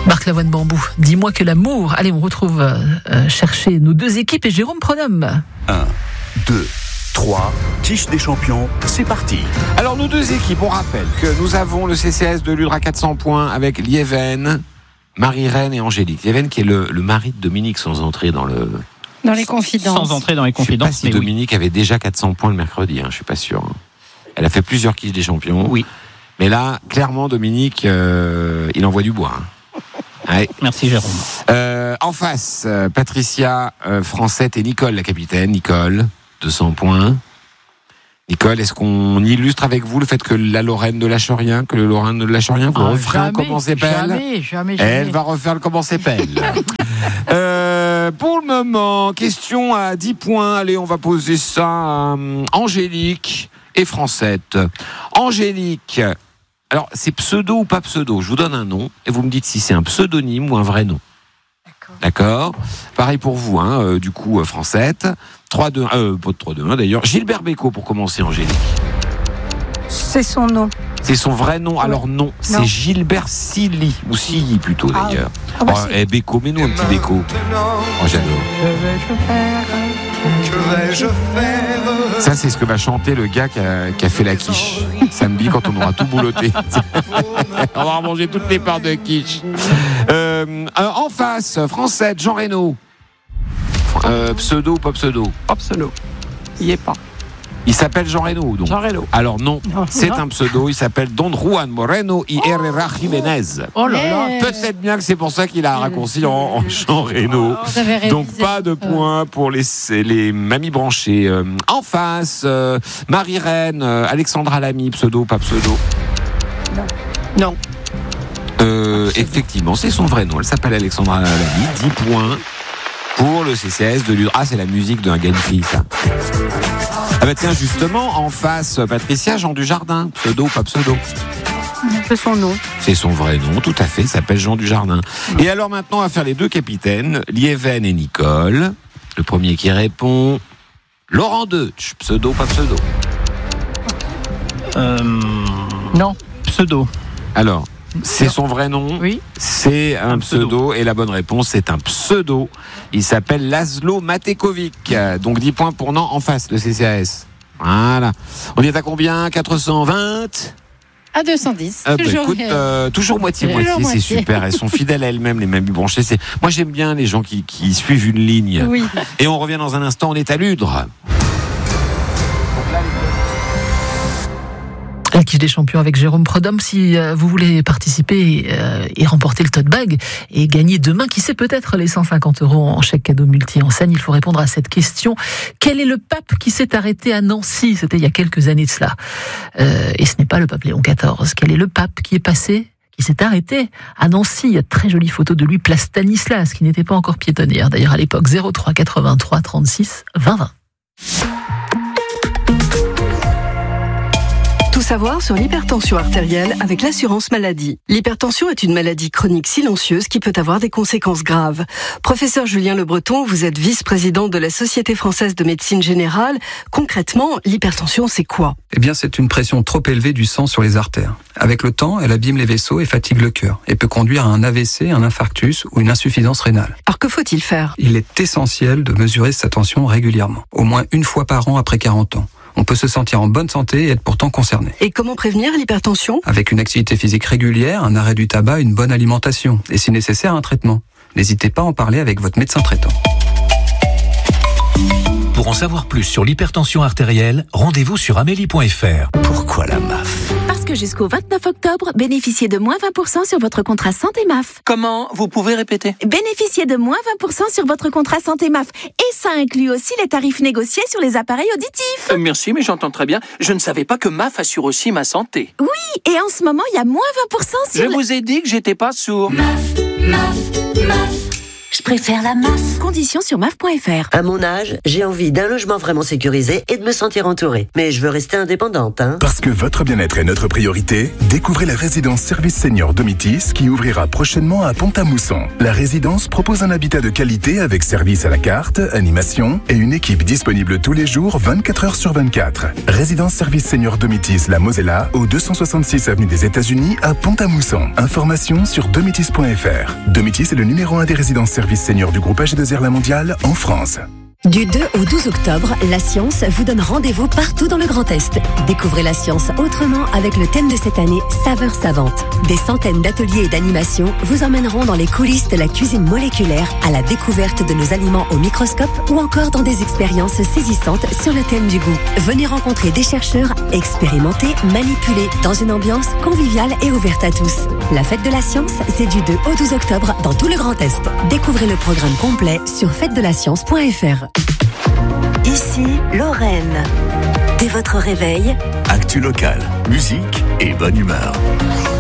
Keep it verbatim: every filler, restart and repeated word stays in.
Marc Lavoine Bambou, dis-moi que l'amour. Allez, on retrouve euh, chercher nos deux équipes et Jérôme Pronhomme. un, deux, trois, quiche des champions, c'est parti. Alors, nos deux équipes, on rappelle que nous avons le C C S de Ludre à quatre cents points avec Lieven, Marie-Reine et Angélique. Lieven qui est le, le mari de Dominique, sans entrer dans le... Dans les confidences. Sans entrer dans les confidences. Je ne sais pas si Dominique oui. avait déjà quatre cents points le mercredi, hein, je ne suis pas sûr. Hein. Elle a fait plusieurs quiches des champions. Oui. Mais là, clairement, Dominique, euh, il envoie du bois. Hein. Ouais. Merci Jérôme. Euh, en face, euh, Patricia, euh, Francette et Nicole, la capitaine. Nicole, deux cents points. Nicole, est-ce qu'on illustre avec vous le fait que la Lorraine ne lâche rien, que le Lorrain ne lâche rien, que le ah, refrain jamais, comment s'épelle jamais, jamais, jamais. Elle va refaire le comment s'épelle. euh, pour le moment, question à dix points. Allez, on va poser ça à euh, Angélique et Francette. Angélique, alors c'est pseudo ou pas pseudo? Je vous donne un nom et vous me dites si c'est un pseudonyme ou un vrai nom. D'accord. D'accord. Pareil pour vous, hein, euh, du coup, euh, Francette. trois deux un, euh, pas de trois deux un d'ailleurs. Gilbert Bécaud pour commencer, Angélique. C'est son nom. C'est son vrai nom. Ouais. Alors non, non. C'est Gilbert Silly, ou Silly plutôt ah, d'ailleurs. Ah bah oh, eh, Bécaud, mets-nous un petit Bécaud. Oh, j'adore. Que vais-je faire? Ça, c'est ce que va chanter le gars qui a, qui a fait la quiche samedi quand on aura tout boulotté. On va manger toutes les parts de quiche. Euh, en face, Francette, Jean Reno. Euh, pseudo ou pas pseudo? Pas pseudo. Il n'y est pas. Il s'appelle Jean Reno, donc. Jean Reno. Alors non, non c'est non. un pseudo. Il s'appelle Don Juan Moreno y Herrera Jiménez. Oh là là. Peut-être bien que c'est pour ça qu'il a raccourci en, en Jean Reno. Donc pas de points pour les, les mamies branchées. Euh, en face, euh, Marie-Reine, euh, Alexandra Lamy, pseudo, pas pseudo. Non. Non. Euh, effectivement, c'est son vrai nom. Elle s'appelle Alexandra Lamy. dix points pour le C C S de Ludre. Ah, c'est la musique d'un gars de fille, ça. Ah bah tiens, justement, en face, Patricia, Jean Dujardin, pseudo ou pas pseudo? C'est son nom. C'est son vrai nom, tout à fait, il s'appelle Jean Dujardin. Et alors maintenant, on va faire les deux capitaines, Lieven et Nicole. Le premier qui répond, Laurent Deutsch, pseudo ou pas pseudo? Euh... Non. Pseudo. Alors, c'est son vrai nom, oui. C'est un, un pseudo. pseudo, et la bonne réponse, c'est un pseudo. Il s'appelle Laszlo Matekovic. Donc dix points pour Nantes en face, le C C A S. Voilà. On est à combien? quatre cent vingt À deux cent dix. Ah bah toujours, écoute, euh, toujours moitié-moitié, c'est moitié. Super. Elles sont fidèles à elles-mêmes, les mamies branchées. C'est... Moi, j'aime bien les gens qui, qui suivent une ligne. Oui. Et on revient dans un instant, on est à Ludre. La quiche des champions avec Jérôme Pronhomme. Si euh, vous voulez participer euh, et remporter le tote bag et gagner demain, qui sait, peut-être les cent cinquante euros en chèque cadeau multi-enseigne, il faut répondre à cette question. Quel est le pape qui s'est arrêté à Nancy? C'était il y a quelques années de cela. Euh, et ce n'est pas le pape Léon quatorze. Quel est le pape qui est passé, qui s'est arrêté à Nancy? Il y a de très jolies photos de lui, place Stanislas, qui n'était pas encore piétonnière d'ailleurs à l'époque. zéro trois quatre-vingt-trois trente-six vingt vingt. Tout savoir sur l'hypertension artérielle avec l'assurance maladie. L'hypertension est une maladie chronique silencieuse qui peut avoir des conséquences graves. Professeur Julien Le Breton, vous êtes vice-président de la Société française de médecine générale. Concrètement, l'hypertension, c'est quoi? Eh bien, c'est une pression trop élevée du sang sur les artères. Avec le temps, elle abîme les vaisseaux et fatigue le cœur et peut conduire à un A V C, un infarctus ou une insuffisance rénale. Alors que faut-il faire? Il est essentiel de mesurer sa tension régulièrement, au moins une fois par an après quarante ans. On peut se sentir en bonne santé et être pourtant concerné. Et comment prévenir l'hypertension? Avec une activité physique régulière, un arrêt du tabac, une bonne alimentation et si nécessaire un traitement. N'hésitez pas à en parler avec votre médecin traitant. Pour en savoir plus sur l'hypertension artérielle, rendez-vous sur amélie point f r. Pourquoi la M A F? Parce que jusqu'au vingt-neuf octobre, bénéficiez de moins vingt pour cent sur votre contrat santé M A F. Comment? Vous pouvez répéter? Bénéficiez de moins vingt pour cent sur votre contrat santé M A F. Et ça inclut aussi les tarifs négociés sur les appareils auditifs. Euh, merci, mais j'entends très bien. Je ne savais pas que M A F assure aussi ma santé. Oui, et en ce moment, il y a moins vingt pour cent sur... Je le... vous ai dit que j'étais pas sourd. M A F, M A F, M A F. Je préfère la M A F. Conditions sur M A F point F R. À mon âge, j'ai envie d'un logement vraiment sécurisé et de me sentir entourée. Mais je veux rester indépendante, hein. Parce que votre bien-être est notre priorité, découvrez la résidence Service Senior Domitis qui ouvrira prochainement à Pont-à-Mousson. La résidence propose un habitat de qualité avec service à la carte, animation et une équipe disponible tous les jours vingt-quatre heures sur vingt-quatre. Résidence Service Senior Domitis La Mosella au deux cent soixante-six avenue des États-Unis à Pont-à-Mousson. Informations sur domitis point F R. Domitis est le numéro un des résidences services seniors du groupe A G deux R La Mondiale en France. Du deux au douze octobre, la science vous donne rendez-vous partout dans le Grand Est. Découvrez la science autrement avec le thème de cette année, Saveurs savantes. Des centaines d'ateliers et d'animations vous emmèneront dans les coulisses de la cuisine moléculaire, à la découverte de nos aliments au microscope ou encore dans des expériences saisissantes sur le thème du goût. Venez rencontrer des chercheurs expérimentés, manipulés, dans une ambiance conviviale et ouverte à tous. La fête de la science, c'est du deux au douze octobre dans tout le Grand Est. Découvrez le programme complet sur fête de la science point F R. Ici, Lorraine. Dès votre réveil, actu local, musique et bonne humeur.